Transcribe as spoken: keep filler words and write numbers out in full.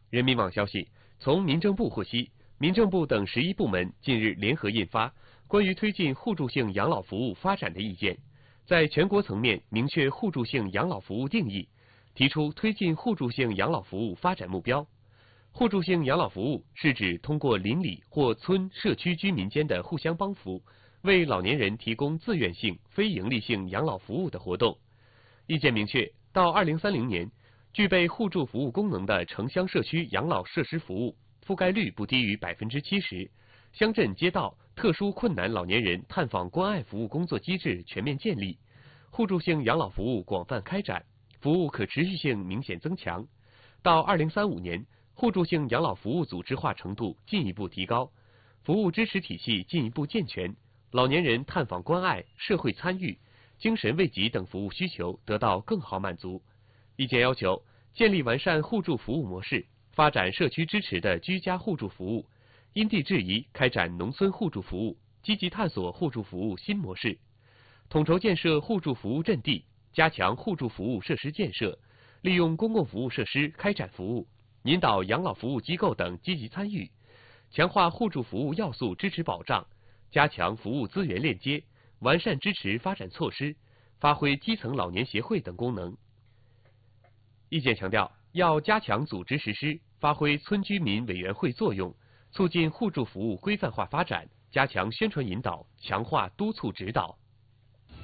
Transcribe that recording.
人民网消息，从民政部获悉，民政部等十一部门近日联合印发《关于推进互助性养老服务发展的意见》，在全国层面明确互助性养老服务定义，提出推进互助性养老服务发展目标。互助性养老服务是指通过邻里或村社区居民间的互相帮扶，为老年人提供自愿性、非营利性养老服务的活动。意见明确，到二零三零年，具备互助服务功能的城乡社区养老设施服务覆盖率不低于百分之七十，乡镇街道特殊困难老年人探访关爱服务工作机制全面建立，互助性养老服务广泛开展，服务可持续性明显增强。到二零三五年，互助性养老服务组织化程度进一步提高，服务支持体系进一步健全，老年人探访关爱、社会参与、精神慰藉等服务需求得到更好满足。意见要求建立完善互助服务模式，发展社区支持的居家互助服务，因地制宜开展农村互助服务，积极探索互助服务新模式，统筹建设互助服务阵地，加强互助服务设施建设，利用公共服务设施开展服务，引导养老服务机构等积极参与，强化互助服务要素支持保障，加强服务资源链接，完善支持发展措施，发挥基层老年协会等功能。意见强调，要加强组织实施，发挥村居民委员会作用，促进互助服务规范化发展，加强宣传引导，强化督促指导。